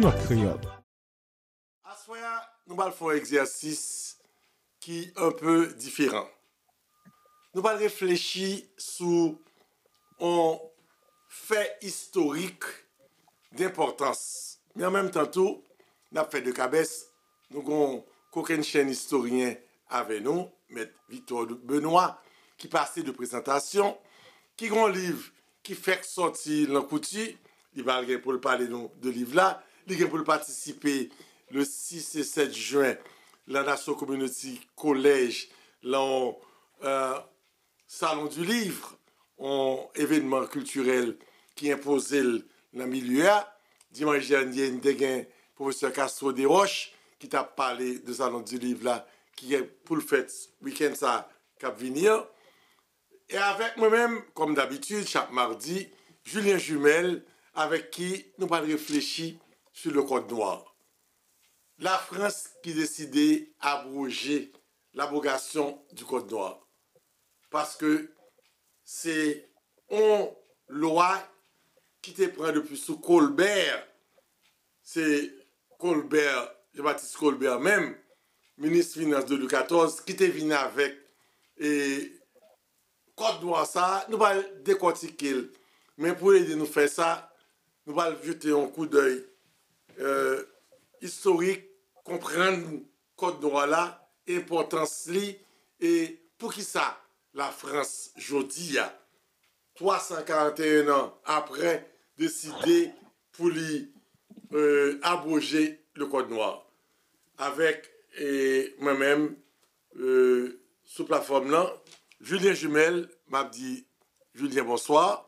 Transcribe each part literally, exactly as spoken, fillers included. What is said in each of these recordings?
York Creole. À ce moment, nous allons faire un exercice qui est un peu différent. Nous allons réfléchir sur un fait historique d'importance. Mais en même temps, tout, nous avons fait de cabesse, nous avons aucune chaîne historien avec nous, M. Victor Benoît, qui passait de présentation, qui a un livre qui fait sortir l'encouti, il va pour parler de, de livre là, il va pour participer le six et sept juin, la Nation Community Collège, dans euh, Salon du Livre, un événement culturel qui imposait dans le milieu. Dimanche dernier, il y a un professeur Castro Desroches qui t'a parlé de Salon du Livre là, qui est pour le fait week-end ça, qui va venir. Et avec moi-même, comme d'habitude, chaque mardi, Julien Jumel, avec qui nous allons réfléchir sur le Code noir. La France qui décidait d'abroger l'abrogation du Code noir. Parce que c'est une loi qui te prend depuis sous Colbert. C'est Colbert, Jean-Baptiste Colbert même, ministre des Finances de Louis quatorze, qui te venu avec et Code noir ça, nous allons décortiquer. Mais pour aider nous faire ça, nous allons jeter un coup d'œil euh, historique, comprendre le Code noir là, importance li, et pour qui ça, la France, jodi a, trois cent quarante et un ans après, décider pour lui euh, abroger le Code noir. Avec et moi-même, euh, sous plateforme là, Julien Jumel m'a dit, Julien, bonsoir.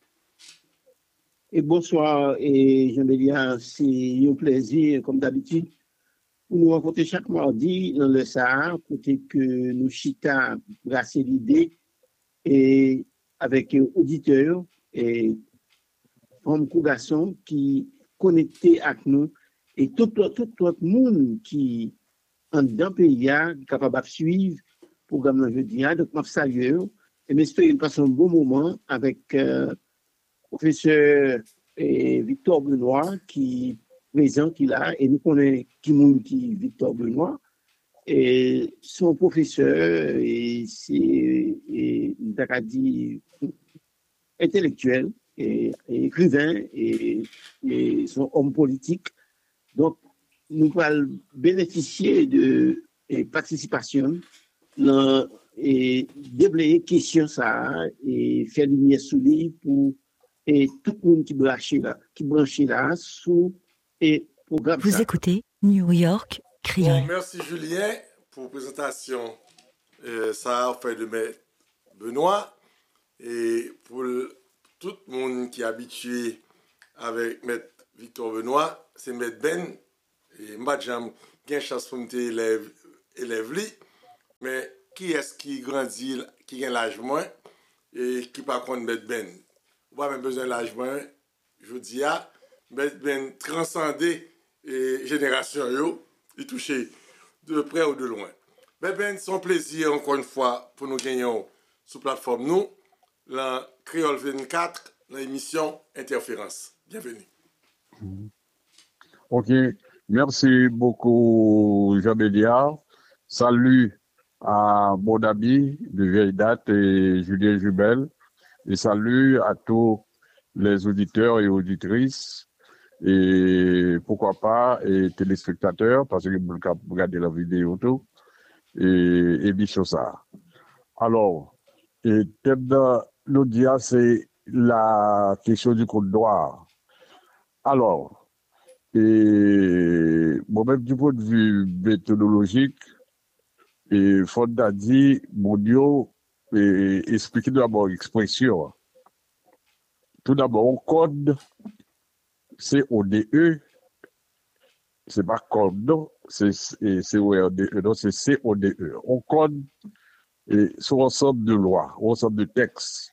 Et bonsoir, et je me dis, c'est un plaisir, comme d'habitude, pour nous rencontrer chaque mardi dans le Sahara, côté que nous chita brasser l'idée, et avec auditeurs et hommes ou garçons qui connectés avec nous, et tout le monde qui, en d'un pays, est capable de suivre le programme de jeudi. Donc, je salue et j'espère qu'il passe un bon moment avec euh, professeur et Victor Benoît qui présent qu'il a et nous connaissons qui monde qui Victor Benoît et son professeur et c'est et dit intellectuel et, et écrivain et, et son homme politique. Donc nous allons bénéficier de et participation dans, et déblayer question ça et faire lumière sur lui pour et tout le monde qui branche là, qui branche là sous et programme. Vous ça. écoutez New York Creole. Bon, merci Julien pour la présentation. Euh, ça a fait de M. Benoît et pour le, tout le monde qui est habitué avec M. Victor Benoît, c'est M. Ben et Mbadjam qui a une chance pour me élève élève lui, mais qui est-ce qui grandit, qui a l'âge moins et qui par contre M. Ben. On n'a même besoin de l'âge moins, je dis à M. Ben transcender et génération yo, y toucher de près ou de loin. Ben ben, c'est un plaisir encore une fois pour nous gagner sur plateforme nous, la Créole vingt-quatre, l'émission Interférence. Bienvenue. Ok, merci beaucoup Jean-Béliard. Salut à mon ami de vieille date et Julien Jumel. Et salut à tous les auditeurs et auditrices et pourquoi pas et téléspectateurs parce que vous regardez la vidéo tout et et bicho ça. Alors, et thème de l'audience c'est la question du code noir. Alors, et bon même du point de vue méthodologique et Fonda dit mon Dieu et expliquer d'abord l'expression. Tout d'abord, on code C O D E, c'est pas code, non, c'est C O D E, non, c'est C O D E. On code et sur ensemble de lois, ensemble de textes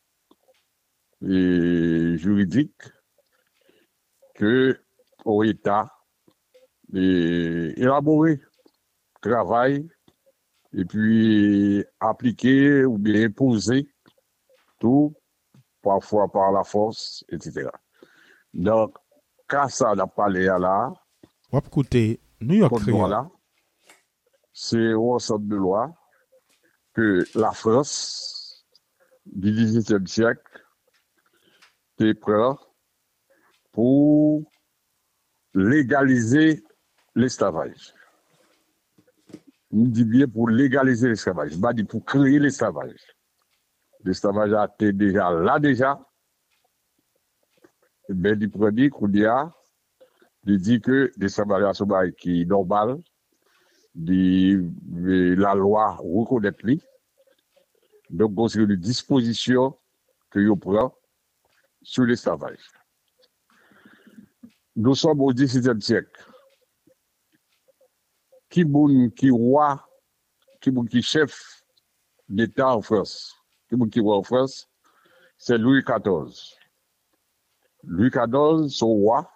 et juridiques que au État et élaborer, travail et puis appliquer ou bien imposer tout, parfois par la force, et cetera. Donc, quand ça n'a pas l'air là, On va écouter New York Code droit Creole. là, c'est un ensemble de lois que la France du dix-huitième siècle est prête pour légaliser l'esclavage. On dit bien pour légaliser l'esclavage, je ne dis pas pour créer l'esclavage. L'esclavage a été déjà là déjà. Ben, il prend qu'on dit, il dit que l'esclavage est qui est normal, dit, la loi reconnaît lui. Donc, c'est une disposition que vous prend sur l'esclavage. Nous sommes au dix-septième siècle. Qui est qui roi, qui est qui chef d'État en France, qui est qui roi en France, c'est Louis quatorze. Louis quatorze, son roi,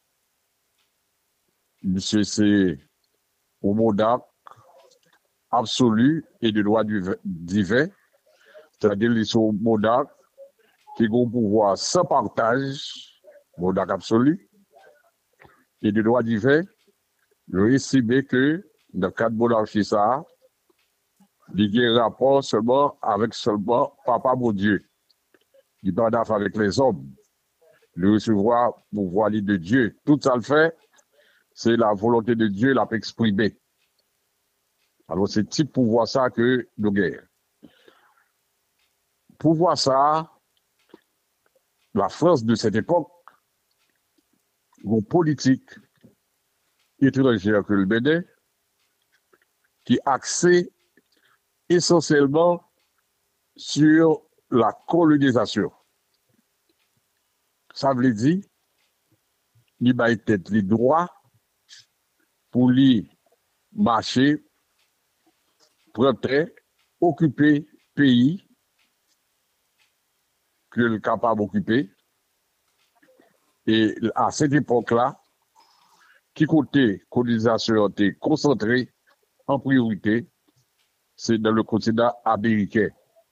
monsieur, c'est au monarque absolu et de droit divin, c'est-à-dire les son monarque qui a un pouvoir sans partage, monarque absolu, et de droit divin, je estimé que dans le cadre de monarchie, ça, il y a un rapport seulement avec seulement Papa mon Dieu. Il n'a pas d'affaire avec les hommes. Le recevoir pouvoir de Dieu. Tout ça le fait, c'est la volonté de Dieu l'a exprimée. Alors c'est type pouvoir ça que nous gagnons. Pouvoir ça, la France de cette époque, une politique étrangère que le Bénin, qui axée essentiellement sur la colonisation. Ça veut dire, il va être les droits pour lui marcher, prendre, occuper pays que le capable d'occuper. Et à cette époque-là, qui côté colonisation était concentrée en priorité, c'est dans le continent américain.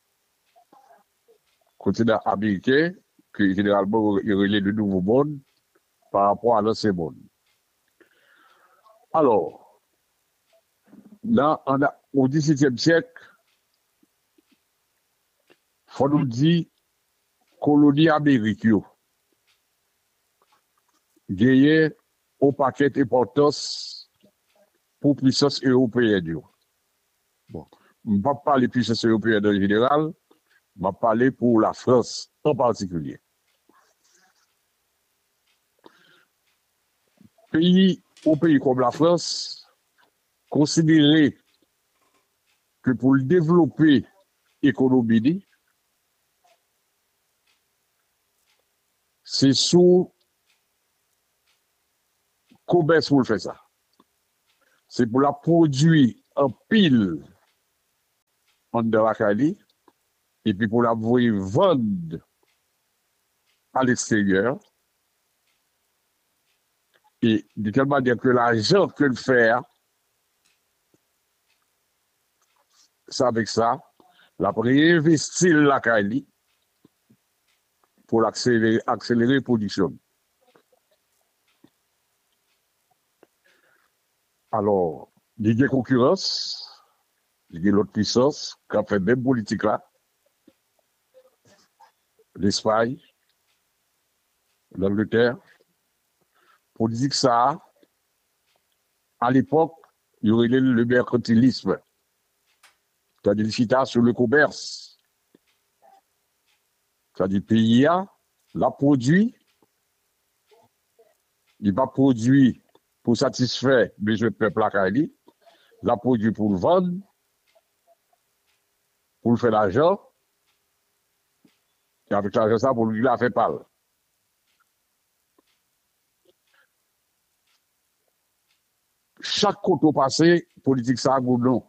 Continent américain, que généralement il relève le nouveau monde par rapport à l'ancien monde. Alors, là, on a, au dix-septième siècle, il faut nous dire colonie américaine. Gagné au paquet d'importance pour puissance européenne. Bon, je ne vais pas parler de puissance européenne en général, je vais parler pour la France en particulier. Pays, au pays comme la France, considérer que pour développer l'économie, c'est sous commerce pour faire ça. C'est pour la produire en pile en de la Cali et puis pour la vendre à l'extérieur. Et de telle manière que l'argent que le faire, c'est avec ça, la réinvestir la Cali pour accélérer, accélérer la production. Alors, il y a concurrence, il y a l'autre puissance qui a fait même politique là, l'Espagne, l'Angleterre. Pour dire que ça, à l'époque, il y aurait le mercantilisme, c'est-à-dire le chita sur le commerce. C'est-à-dire le pays a, l'a produit, il va produire pour satisfaire les besoins du peuple à Cali, l'a produit pour le vendre, pour faire l'argent, et avec l'argent ça, pour lui, il a fait parler. Chaque côté au passé, politique ça a non.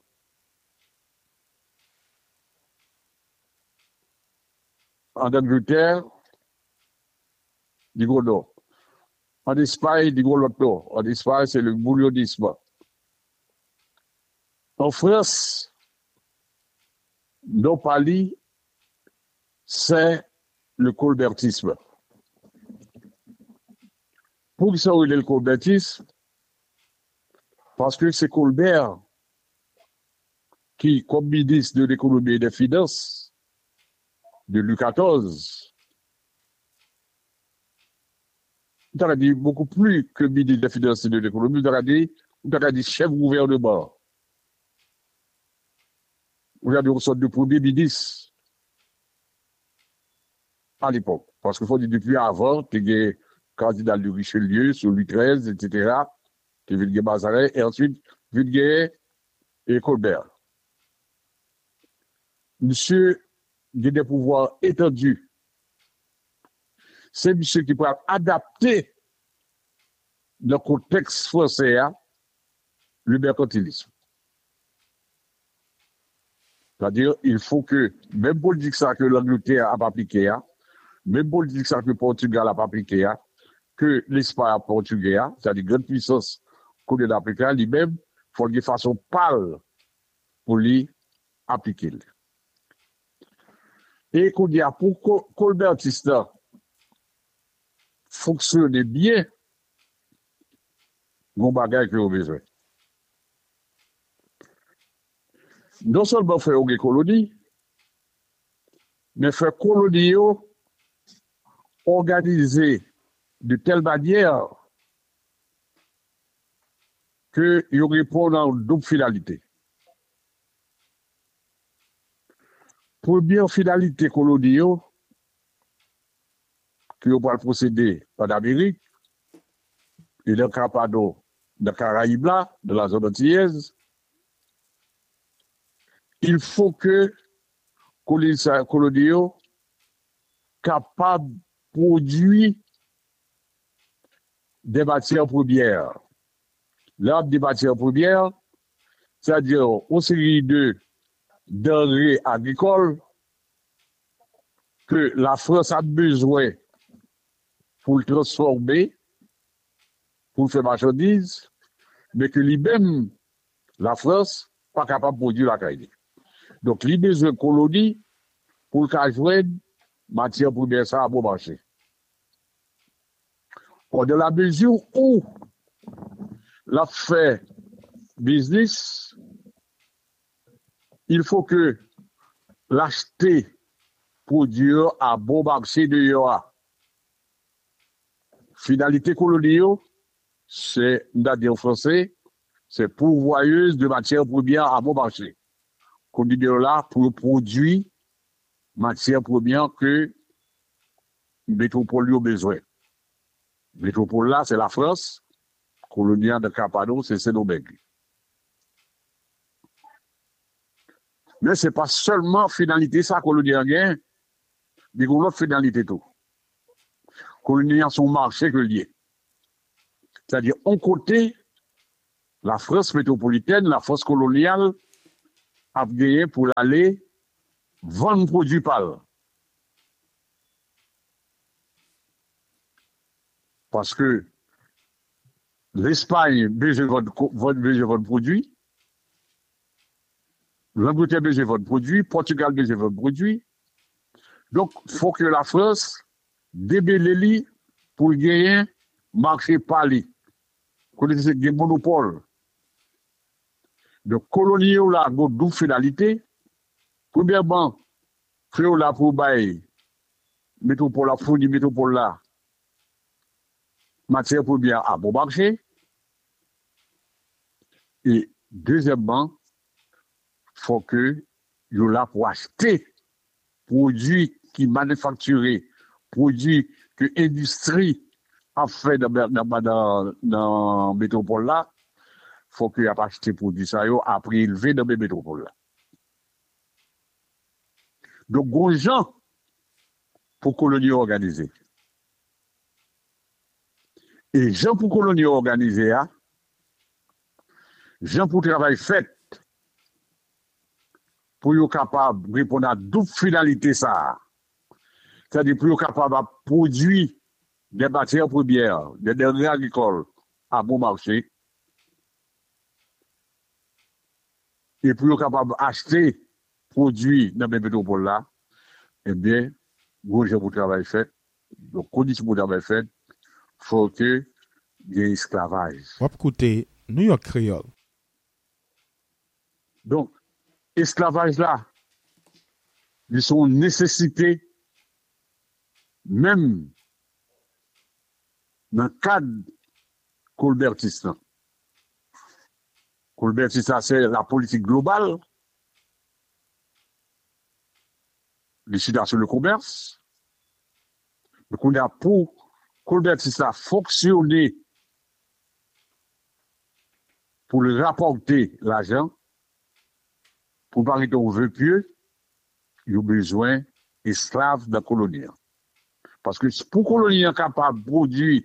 En Angleterre, du non. En Espagne, du l'autre non. En Espagne, c'est le boulionisme. En France, non pali, c'est le colbertisme. Pour que ça le colbertisme, Parce que c'est Colbert qui, comme ministre de l'économie et des finances de Louis quatorze, on a dit beaucoup plus que ministre des finances et de l'économie, on a dit, on a dit chef gouvernement. On a dit une sorte de premier ministre à l'époque. Parce qu'il faut dire depuis avant, tu es candidat de Richelieu, sur Louis treize, et cetera. Tu es Mazarin, et ensuite, Villiers et Colbert. Monsieur a des pouvoirs étendus. C'est monsieur qui peut adapter le contexte français à le mercantilisme. C'est-à-dire, il faut que, même politique ça que l'Angleterre a pas appliqué, même politique ça que le Portugal a pas appliqué, que l'Espagne a portugais, c'est-à-dire grande puissance qu'on a appliqué, lui-même, il faut de façon pâle pour lui appliquer. Et qu'on dit, pour Colbertiste fonctionner bien, mon bagage que vous avez besoin. Non seulement faire une colonie, mais faire colonie organisée de telle manière que il répond à une double finalité. Première finalité colonie, que on va procéder en Amérique et dans le Capado, dans le Caraïbe, dans la zone antillaise. Il faut que les coloniaux capables de produire des matières premières. L'ordre des matières premières, c'est-à-dire une série de denrées agricoles que la France a besoin pour le transformer, pour faire marchandises, mais que lui-même, la France, pas capable de produire la qualité. Donc, il a besoin de colonies pour qu'elle joigne matière première ça à bon marché. Or, dans la mesure où la fait business, il faut que l'acheter produire à bon marché de Yoa. Finalité coloniale, c'est, on en français, c'est pourvoyeuse de matières premières à bon marché. Qu'on dit là pour produire matières premières que métropole a besoin. Métropole là, c'est la France. Coloniale de Capado, c'est Sénobègue. Mais ce n'est pas seulement finalité ça, coloniale a gain, mais qu'on l'autre finalité tout. Coloniale son marché que lié. C'est-à-dire, on côté, la France métropolitaine, la France coloniale, a gagné pour aller vendre produits pâles. Parce que l'Espagne besoin de votre produit, l'Angleterre besoin de votre produit, Portugal besoin de votre produit. Donc, il faut que la France débelle pour gagner marché pâle. Qu'on ait des monopoles. Donc, colonier là, une double finalité. Premièrement, faire là pour bailler, métropole là, fournir métropole là, matière première à bon marché. Et deuxièmement, il faut que vous là pour acheter produits qui manufacturés, produits que l'industrie a fait dans dans dans métropole là. Il faut qu'il y ait acheté produits ça à prix élevé dans les métropoles là. Donc, gros gens pour colonies organisées. Et gens pour colonies organisées, gens pour travail fait, pour être capable de répondre à double finalité ça. C'est-à-dire pour être capable de produire des matières premières, des denrées agricoles à bon marché. Et pour être capable d'acheter produits dans les métropoles là, eh bien, gros gens pour travail fait. Donc, conditions pour travail fait, il faut que il y ait esclavage. On va écouter New York créole. Donc, esclavage là, ils sont nécessité, même dans le cadre colbertiste. Colbertiste, c'est la politique globale, les chiffres sur le commerce. Donc, on a pour colbertiste à fonctionner pour le rapporter l'argent, pour parler qu'on veut pieux, il y a besoin d'esclaves dans la colonie. Parce que pour que la colonie soit capable de produire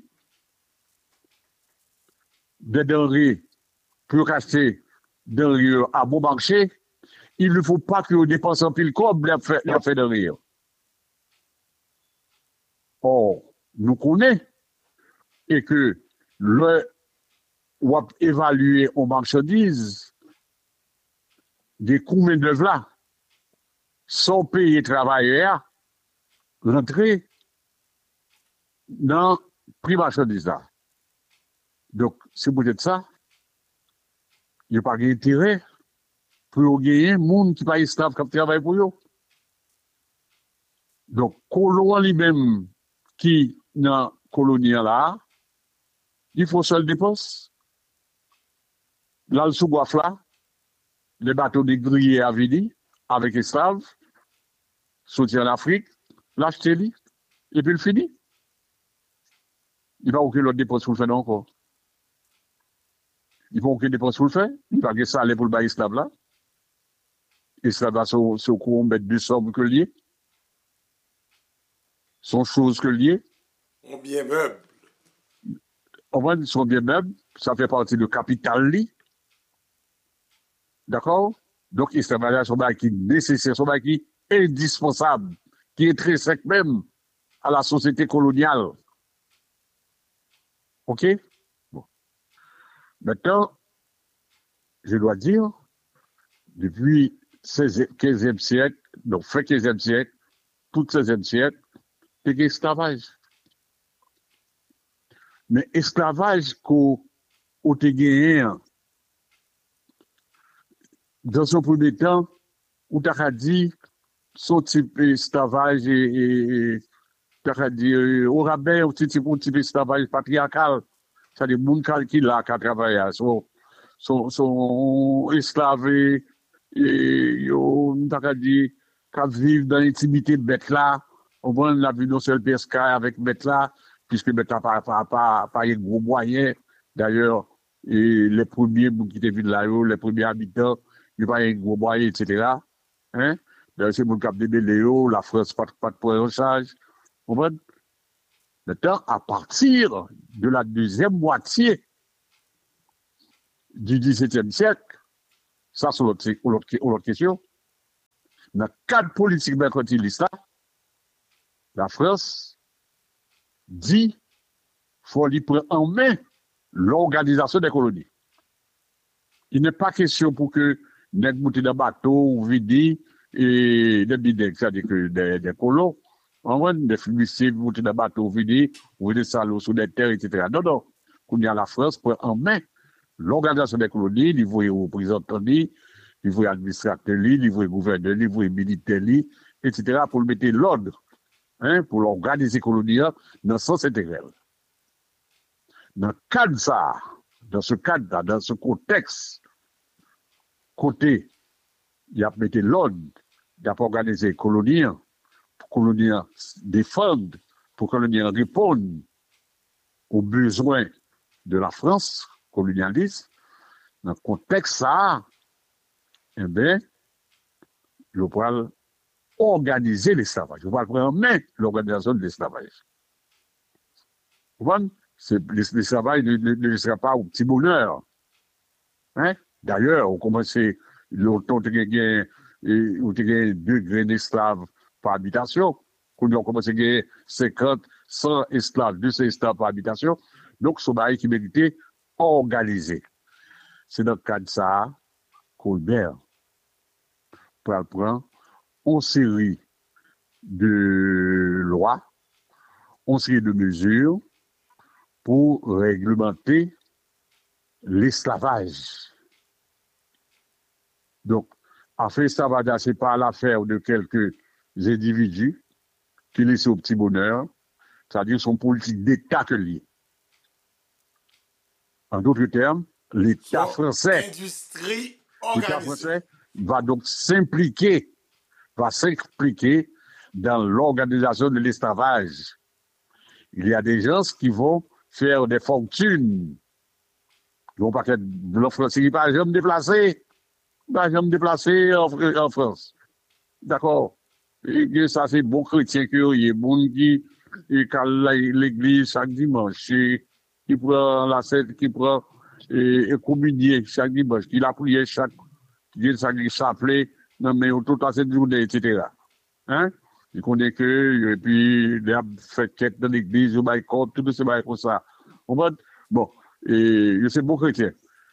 des denrées pour acheter des denrées à bon marché, il ne faut pas que vous dépensez un pile comme la fait de rire. Or, nous connaissons et que le ou évaluer en marchandises des coûts de main-d'œuvre là, sans payer travailleurs, rentrer dans le prix marchandise là. Donc, c'est peut-être ça. Il n'y a pas d'intérêt pour gagner un monde qui n'est pas esclave qui travaille pour eux. Donc, colon lui-même qui dans la colonie là, il faut seul dépense. Là, le sous-boif là, les bateaux de grillés à Vidi, avec esclaves, sortir en Afrique, l'acheter, et puis le fini. Il n'y a pas aucune autre dépense pour le faire encore. Il n'y a pas aucune dépense pour le faire. Il n'y a pas que ça aller pour le bas esclave là. Esclave là, c'est au courant mettre deux sommes que lié. Sont choses que lié. On bien meuble. En vrai, ils sont bien meubles. Ça fait partie du capital li. D'accord? Donc, l'esclavage, c'est un bagage qui est nécessaire, c'est un bagage qui est indispensable, qui est très sec même à la société coloniale. OK? Bon. Maintenant, je dois dire, depuis le quinzième siècle, donc fin quinzième siècle, tout seizième siècle, c'est l'esclavage. Mais esclavage qu'on a gagné, dans son premier temps, on t'a dit, son type d'esclavage et, t'a dit, au rabais, un type d'esclavage patriarcal, c'est-à-dire, les gens qui là, qui travaillent, sont, sont, sont esclaves et, on t'a dit, qui vivent dans l'intimité de bête là, on voit la vie non seul P S K avec bête là, puisque bête là, pas, pas, pas, pas un gros moyen. D'ailleurs, les premiers qui étaient venus là, les premiers habitants, il n'y a pas un gros moyen, et cetera. Hein? D'ailleurs, c'est mon cap de Béléo, la France, pas, pas de point en charge. Vous comprenez? Maintenant, à partir de la deuxième moitié du dix-septième siècle, ça, c'est l'autre, l'autre question. Dans le cadre politique mercantiliste, la France dit qu'il faut lui prendre en main l'organisation des colonies. Il n'est pas question pour que les bouteilles de bateau ou vidi et des bidets, c'est-à-dire que des, des colons, on voit des fumicides, bouteilles de bateau vidi, ou des salauds sous des terres, et cetera. Non, non. Quand il y a la France prend en main l'organisation des colonies, il voit représentants, il voit administrateurs, il voit gouverneurs, il voit militaires, et cetera, pour mettre l'ordre, hein, pour l'organiser les colonies dans le sens intégral. Dans ce cadre, ça, dans ce cadre, dans ce contexte, côté, il a mis l'ordre, il a organisé les colonies, pour que les colonies défendent, pour que les colonies répondent aux besoins de la France colonialiste. Dans ce contexte, ça, eh bien, je vais organiser l'esclavage. Je vais prendre en main l'organisation de l'esclavage. Vous comprenez? L'esclavage ne, ne, ne sera pas au petit bonheur. Hein? D'ailleurs, on commençait, longtemps, on a gagné deux grains d'esclaves par habitation. Quand on commençait à gagner cinquante, cent esclaves, deux cents esclaves par habitation. Donc, ce bail qui méritait organisé. C'est dans le cadre de ça, Colbert prend une série de lois, une série de mesures pour réglementer l'esclavage. Donc, affaire esclavage, ce n'est pas l'affaire de quelques individus qui laissent au petit bonheur, c'est-à-dire son politique d'État que lié. En d'autres termes, l'État Son français, industrie l'État organisée. français va donc s'impliquer, va s'impliquer dans l'organisation de l'esclavage. Il y a des gens qui vont faire des fortunes. Ils vont pas être de la France, ils ne vont pas jamais déplacer. Ils ne vont pas jamais déplacer en, en France. D'accord? Et ça, c'est bon chrétien que il y a bon qui, qui calent l'église chaque dimanche, et qui prend la scène, qui prend, et, et communier chaque dimanche, qui la prière chaque, qui ça qui s'appelait, non, mais toute la cette journée, et cetera. Hein? Il connaît que, et puis, il a fait quête dans l'église, il a compte, tout ce bail comme ça. Bon, bon, et c'est bon chrétien.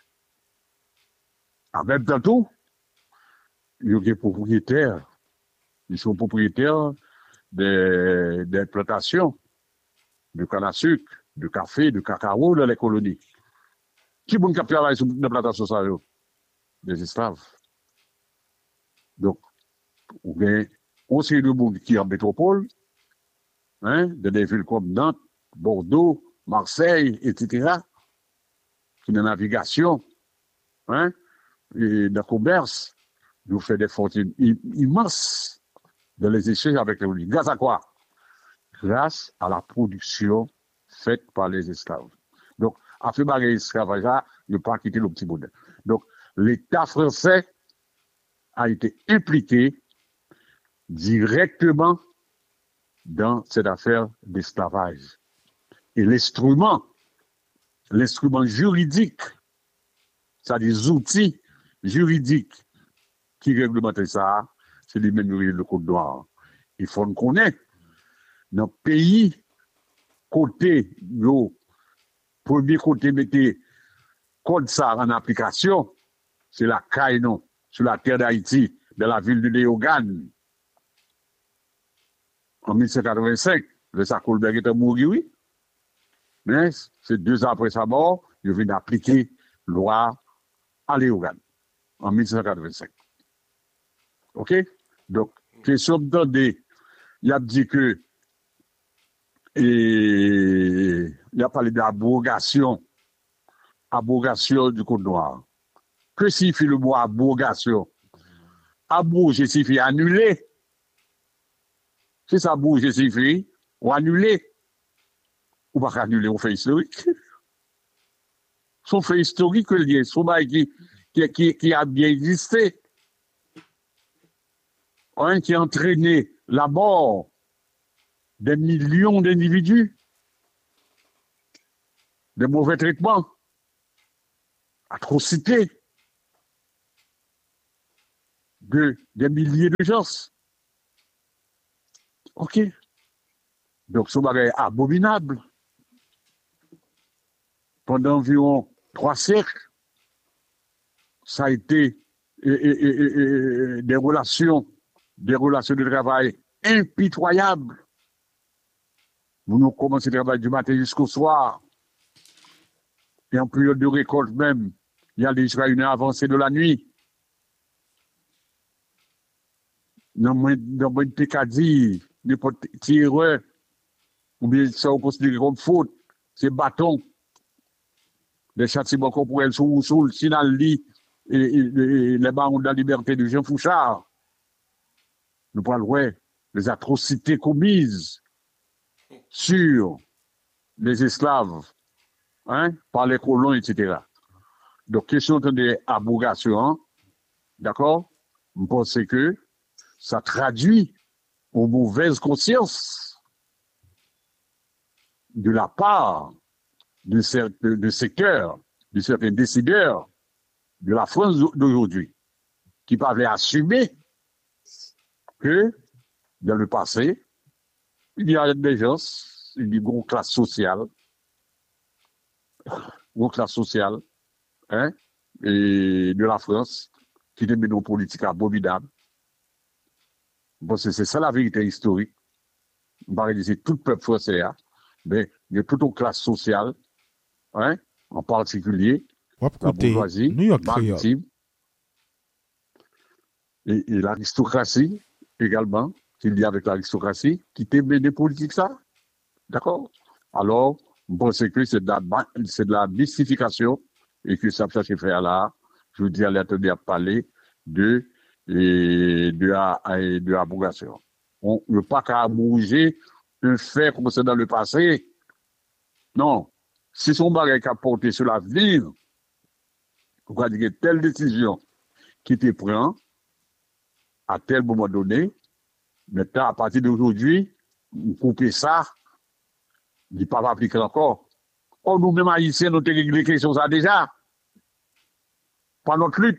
En même temps, tout, il y a des propriétaires. Ils sont propriétaires des, des plantations de canne à sucre, de café, de cacao dans les colonies. Qui bon qui travaille sur les plantations ça? Des esclaves. Donc, on a aussi de monde qui est en métropole, hein, dans des villes comme Nantes, Bordeaux, Marseille, et cetera, qui dans la navigation, hein, et dans le commerce, nous fait des fortunes immenses dans les échanges avec les colonies. Grâce à quoi? Grâce à la production faite par les esclaves. Donc, à faire barrer l'esclavage, il ne pas quitter le petit bonheur. Donc, l'État français a été impliqué directement dans cette affaire d'esclavage. Et l'instrument, l'instrument juridique, c'est-à-dire des outils juridiques qui réglementent ça, c'est lui-même le code noir. Il faut qu'on connaisse. Dans le pays, côté, le premier côté, mettez code ça en application, c'est la caille, non, sur la terre d'Haïti, dans la ville de Léogane. En mille sept cent quatre-vingt-cinq, le Sakolberg était mort, oui. Mais c'est deux ans après sa mort, il vient d'appliquer loi à Léogane, en mille sept cent quatre-vingt-cinq. OK? Donc, question de il a dit que, et il a parlé d'abrogation, abrogation du code noir. Que signifie le mot abrogation? Abroger signifie annuler. C'est ça, abroger signifie ou annuler. Ou pas annuler, on fait historique. Son fait historique, lié, son bail qui, qui, qui, qui a bien existé. Un qui a entraîné la mort des millions d'individus, des mauvais traitements, atrocités, de des milliers de gens. OK. Donc, ce bagage abominable. Pendant environ trois siècles, ça a été et, et, et, et, des relations, des relations de travail impitoyables. Vous nous commencez le travail du matin jusqu'au soir. Et en période de récolte même, il y a déjà une avancée de la nuit. Dans mon pécadille, n'importe tireur, ou bien ça on considère comme faute, c'est bâton. Les châtiments qu'on pourrait sous sous le Sinali et, et, et les barons de la liberté de Jean Fouchard. Nous parlons ouais, des atrocités commises sur les esclaves, hein, par les colons, et cetera. Donc, question de abrogation, d'accord? Je pense que ça traduit aux mauvaises consciences de la part de, de, de secteurs, de certains décideurs de la France d'aujourd'hui, qui peuvent assumer que dans le passé, il y a des gens, une grande classe sociale, grande classe sociale, hein, et de la France, qui démène une politique abominable. Bon, c'est ça la vérité historique. On va dire tout le peuple français, mais il y a toute une classe sociale, hein, en particulier, On va la écouter bourgeoisie New York Créole. maritime et, et l'aristocratie également, qu'il y a avec l'aristocratie, qui t'a mené politique ça. D'accord? Alors, je pense que c'est de la, ba- c'est de la mystification et que ça peut se faire là. Je vous dis à l'attendez à parler de, et de, la- et de l'abrogation. On ne peut pas qu'à bouger un fait comme c'est dans le passé. Non. Si son bagage qui a porté sur l'avenir, on va dire que telle décision qui te prend à tel moment donné, maintenant, à partir d'aujourd'hui, vous coupez ça, il n'est pas appliqué encore. Oh, nous-mêmes, haïtiens, nous avons réglé quelque chose ça déjà. Par notre lutte,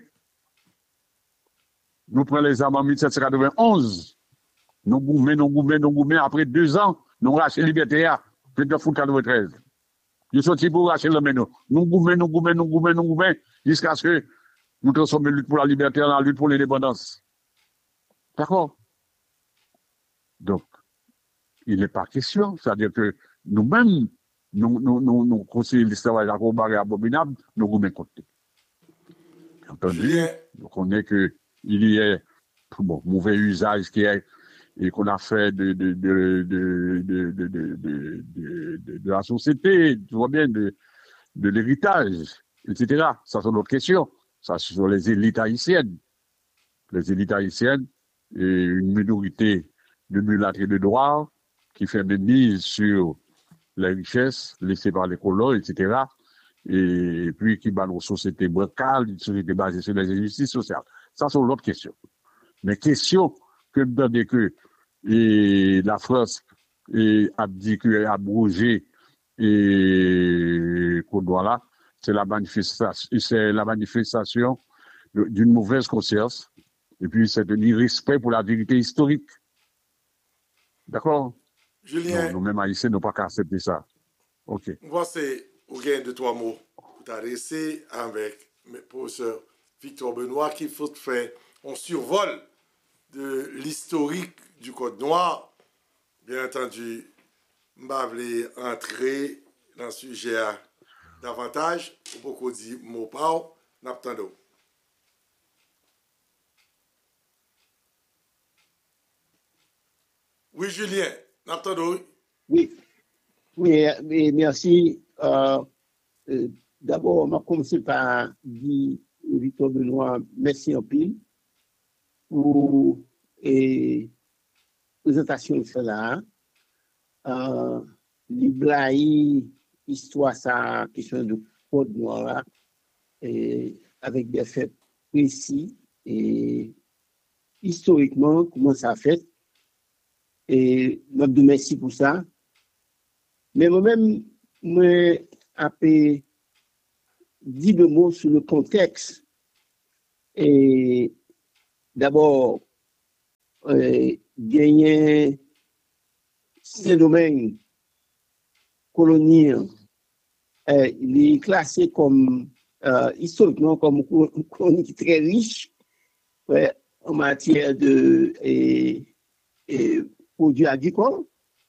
nous prenons les armes en mille sept cent quatre-vingt-onze. Nous goumets, nous goumets, nous goumets. Après deux ans, nous rachetons Liberté. vingt-neuf août quatre-vingt-treize. Nous sommes sortis pour racheter le menu. Nous goumets, nous goumets, nous goumets, nous goumets, jusqu'à ce que nous transformions la lutte pour la liberté en la lutte pour l'indépendance. D'accord? Donc, il n'est pas question. C'est-à-dire que nous-mêmes, nous, nous, nous, nous considérons l'esclavage abominable, nous goumets contre. Entendu, Julien, donc on est que il y a bon, mauvais usage qui est et qu'on a fait de de de de de de, de, de, de, de, de la société, tu vois bien, de de l'héritage, et cetera. Ça sont d'autres questions. Ça ce sont les élites haïtiennes, les élites haïtiennes et une minorité de mulâtres et de noirs qui fait des mises sur les richesses laissées par les colons, et cetera. Et puis qui bat nos sociétés bancales, une société basée sur les injustices sociales. Ça, c'est l'autre question. Mais question que me donne que et la France et a dit qu'elle a abrogé et qu'on doit là, c'est la manifestation, c'est la manifestation d'une mauvaise conscience et puis c'est un irrespect pour la vérité historique. D'accord? Julien, Non, nous-mêmes haïtiens, nous pas qu'à accepter ça. OK. moi, c'est au gain de trois mots pour t'adresser avec le professeur Victor Benoît qui faut faire un survol de l'historique du Code noir. Bien entendu, je vais entrer dans le sujet davantage. Pour beaucoup dire mot par n'attendons. Oui, Julien, n'attendons. Oui, oui, mais merci. Euh, euh, D'abord, on va commencer par dire, Victor Benoît, merci en pile pour la présentation de cela. Euh, L'histoire, ça, question de Code noir, et avec des faits précis et historiquement, comment ça a fait. Et je vous remercie pour ça. Mais moi-même, moi, après, dix deux mots sur le contexte. Et d'abord, euh, gagner ces domaines coloniaux, euh, il est classé comme, euh, historiquement, comme une colonie très riche, ouais, en matière de et, et produits agricoles.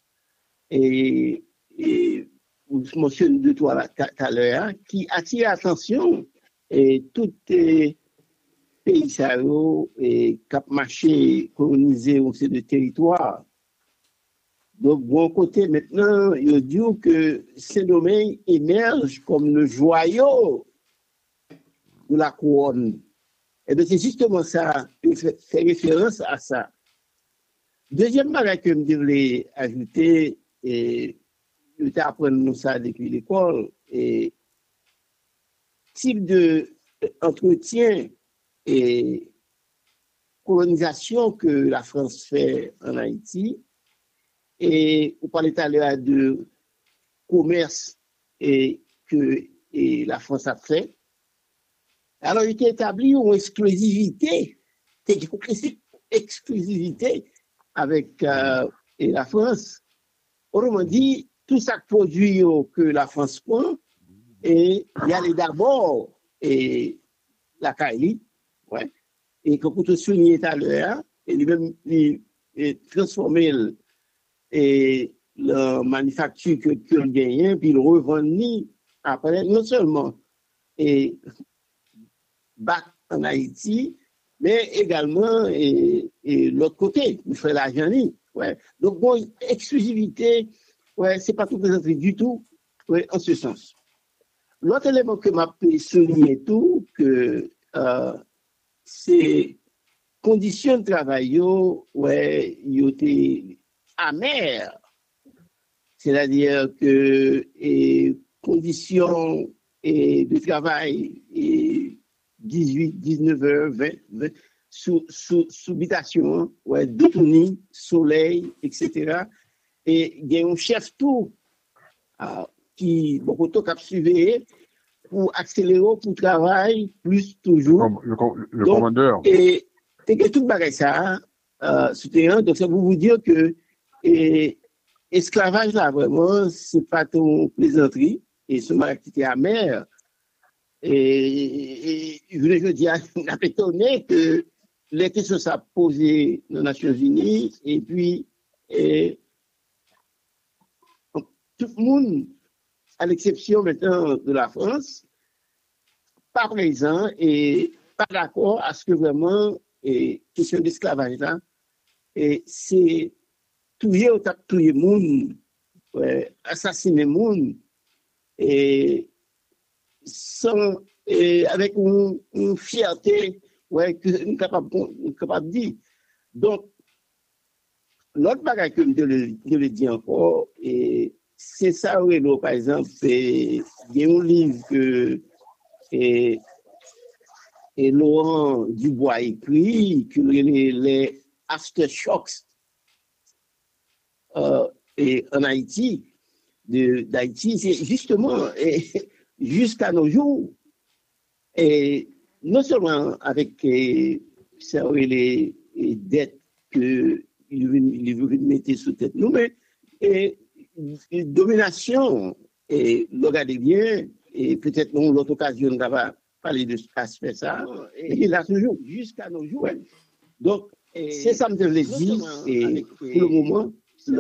Et, et vous mentionnez de toi tout à l'heure, qui attire l'attention et tout les pays et cap marché colonisé aussi de territoire. Donc, bon côté, maintenant, il dit que ces domaines émergent comme le joyau de la couronne. Et donc, c'est justement ça, il fait, fait référence à ça. Deuxième bagage que je voulais ajouter, et je apprendre ça depuis l'école, et type de entretien et colonisation que la France fait en Haïti, et vous parlez tout à l'heure de commerce et que et la France a fait. Alors, il était établi une exclusivité, une exclusivité avec euh, et la France. Autrement dit, tout ça produit que la France prend, et il y a d'abord et la Kaili, ouais, et que pour te souligner tout à l'heure, et lui-même il, il transformer et la manufacture que tu as gagné, puis il revend après, non seulement et back en Haïti, mais également et, et l'autre côté, nous fait l'argent. Ouais. Donc, bon, exclusivité, ouais, c'est pas tout présenté du tout, ouais, en ce sens. L'autre élément que m'a souligné tout, que euh, c'est conditions de travail, ouais, ils étaient amères. C'est-à-dire que et conditions et de travail et dix-huit, dix-neuf heures, vingt, vingt sous, sous, sous habitation, ouais, détourné, soleil, et cetera. Et il y a un chef tout euh, qui, beaucoup de cap suivi pour accélérer pour travail, plus toujours. Le, com- le, le donc, commandeur. Et, et que tout bagage ça, euh, souterrain, donc ça pour vous dire que et, esclavage là, vraiment, c'est pas ton plaisanterie, et c'est ma activité amère. Et, et je voulais dire, on a étonné que les questions sont posées aux Nations Unies, et puis et, tout le monde, à l'exception maintenant de la France, pas présent et pas d'accord à ce que vraiment, et question d'esclavage là, et c'est tuer ou tape tuer monde, ouais, assassiner monde, et sans, et avec une, une fierté, ouais, que nous capable, capable de dire. Donc, l'autre bagage que je le, je le dis encore, et c'est ça, oui, là, par exemple, il y a un livre que et, et Laurent Dubois écrit, que les, les aftershocks euh, et en Haïti, de, d'Haïti, c'est justement et, jusqu'à nos jours, et non seulement avec et, ça, oui, les, les dettes que il veut mettre sous tête nous, mais et, et domination, et regardez bien, et peut-être nous, l'autre occasion, on va parler de cet aspect ça, et il a toujours, jusqu'à nos jours. Donc, et c'est ça que je voulais dire, et pour le moment,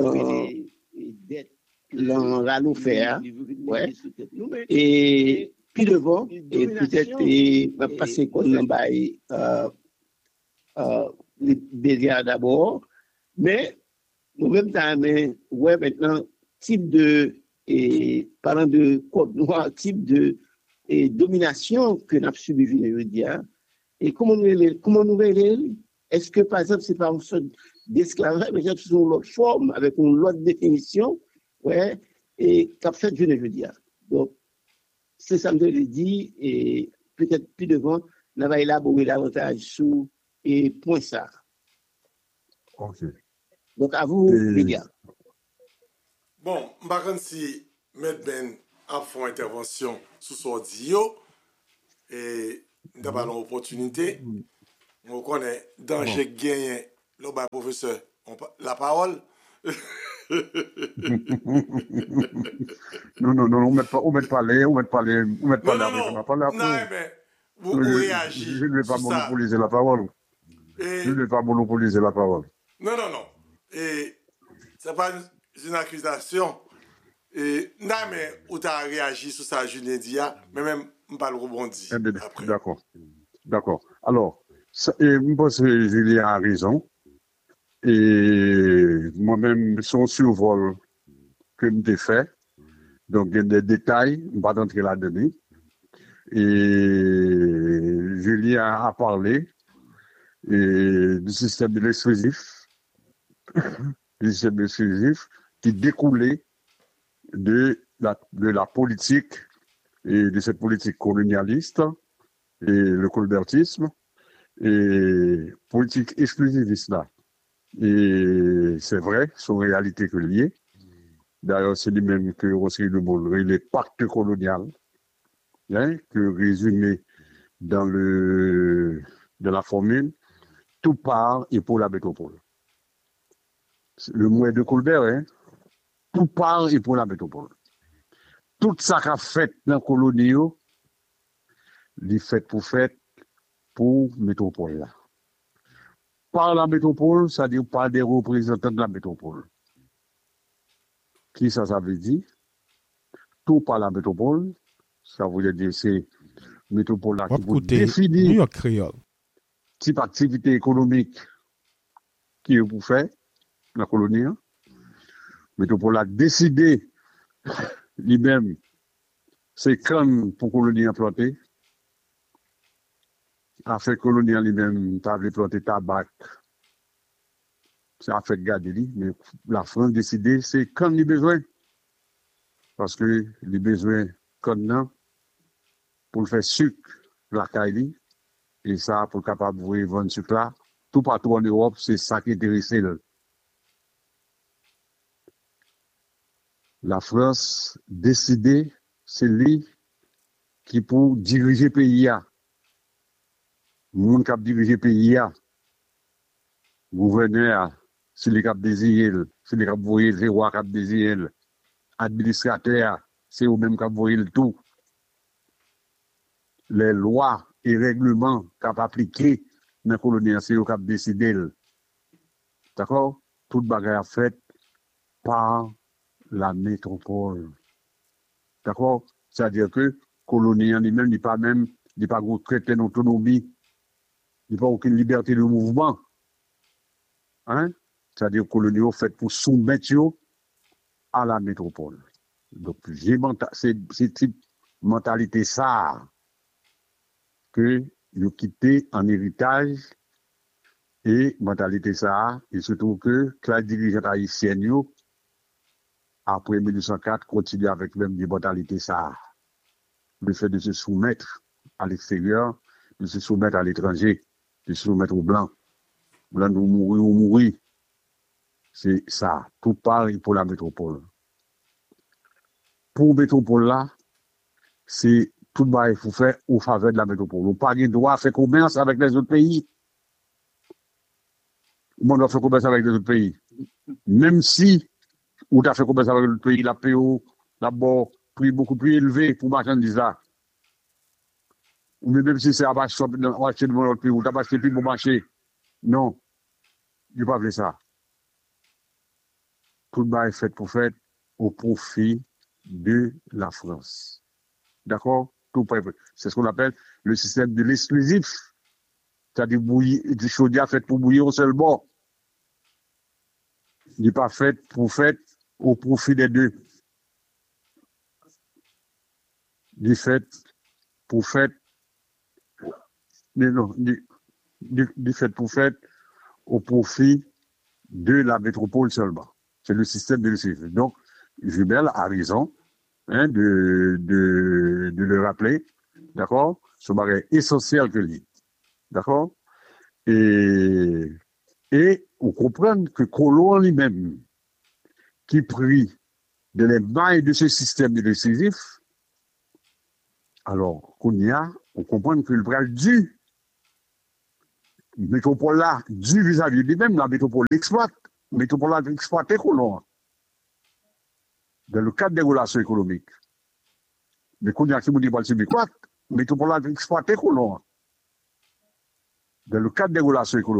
l'on va nous faire, ouais, et puis devant, et peut-être, et va passer comme on va euh, euh, les béliers d'abord, mais en même temps, ouais, maintenant, type de, et parlant de code noir, type de et domination que nous avons subi, je veux dire, et comment nous comment nous verrons, est-ce que par exemple, c'est pas une sorte d'esclavage, mais c'est une autre forme, avec une autre définition, ouais, et qu'a fait, je veux dire. Donc, c'est ça que je le dis, et peut-être plus devant, on va élaborer davantage sur et point ça. Ok. Donc, à vous, Et... les gars. Bon, je ne sais pas si M. Ben a fait une intervention sous son dio et nous avons une opportunité. On connaît danger bon. Gagné, le bas professeur, on, la parole. non, non, non, on ne met pas, on met pas les, on met pas les, on met pas non, les, non, on pas la non, mais vous, vous réagissez. Je ne vais pas monopoliser ça. La parole. Et... Je ne vais pas monopoliser la parole. Non, non, non. Et ce n'est pas une, une accusation. Et non, mais où tu as réagi sur ça, Julien Dia, mais même, je ne pas le rebondir. Eh bien, d'accord. D'accord. Alors, ça, et, je pense que Julien a raison. Et moi-même, son survol que je fait, donc il y a des détails, je ne vais pas entrer là-dedans. Et Julien a parlé et du système de l'exclusif, du système de l'exclusif qui découlait de la, de la politique et de cette politique colonialiste et le colbertisme et politique exclusiviste là. Et c'est vrai, c'est une réalité que liée. D'ailleurs, c'est lui-même que Roselyne de Bolloré, les pactes coloniaux, hein, que résumé dans, le, dans la formule, tout part et pour la métropole. Le mot de Colbert, hein, tout part et pour la métropole. Tout ça qu'a fait dans la colonie, il fait pour fait pour la métropole. Là. Par la métropole, c'est-à-dire par des représentants de la métropole. Qui ça, ça veut dire? Tout par la métropole, ça veut dire c'est métropole là On qui va pour écouter New définir York créole. type activité économique qui est pour faire dans la colonie. Hein. Métropole là décider lui-même c'est quand pour colonie implanter. Affaire colonie lui-même, t'as voulu planter tabac. C'est affaire de garder lui, mais la France décidé c'est quand il besoin. Parce que les besoins comme non pour le faire sucre la caille et ça pour capable de vendre sucre là tout partout en Europe c'est ça qui intéresse la France décidé c'est lui qui pour diriger pays a monde qui diriger pays a gouverneur c'est lui qui désiré c'est lui qui voyer le roi qui désiré administrateur c'est eux même qui voyer le tout les lois et règlements qu'a appliqué dans la colonie, c'est eux qui ont décidé. D'accord? Toute bagarre faite par la métropole. D'accord? C'est-à-dire que colonie en lui-même n'est pas même, n'est pas traité d'autonomie, n'est pas aucune liberté de mouvement. Hein? C'est-à-dire que colonie est faite pour soumettre à la métropole. Donc, j'ai c'est c'est type mentalité ça que ils quitté en héritage et mentalité ça et surtout que classe dirigeante haïtienne yo après mille neuf cent quatre continue avec même des mentalités ça le fait de se soumettre à l'extérieur de se soumettre à l'étranger de se soumettre aux blancs blancs nous mourir ou mourir c'est ça tout pareil pour la métropole pour métropole là c'est tout le monde faut faire au faveur de la métropole on pas de droit à faire commerce avec les autres pays. On doit faire commerce avec les autres pays. Même si on a fait commerce avec l'autre pays, la P O, d'abord, prix beaucoup plus élevé pour marchandises là. Ou même si c'est à acheter dans l'autre pays, ou t'as acheté plus pour marché. Non, il ne pas faire ça. Tout le monde est fait pour faire au profit de la France. D'accord? Tout c'est ce qu'on appelle le système de l'exclusif. C'est-à-dire bouillir, du chaudière fait pour bouillir au seul bord. Il n'est pas fait pour faire au profit des deux. Il est fait pour faire, mais non, il est fait pour faire au profit de la métropole seulement. C'est le système de l'exclusif. Donc, Jubel a raison hein, de, de, de le rappeler. D'accord? Ce bagage essentiel que lui. D'accord? Et, et on comprend que Colomb lui-même, qui prit de les mailles de ce système de décisif, alors qu'on y a, on comprend que le bras dû, la métropole là, dû vis-à-vis de lui-même, la métropole l'exploite, la métropole là exploité Colomb, dans le cadre des relations économiques. Mais qu'on y a qui vous dit pas le subir, la métropole là exploité Colomb, dans le cadre des relations économiques.